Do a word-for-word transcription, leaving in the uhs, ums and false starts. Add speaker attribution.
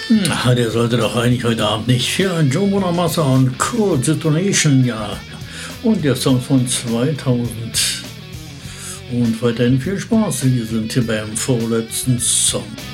Speaker 1: Na, der sollte doch eigentlich heute Abend nicht für ein Joe Bonamassa und Cool Detonation, ja. Und der Song von zweitausend. Und weiterhin viel Spaß. Wir sind hier beim vorletzten Song.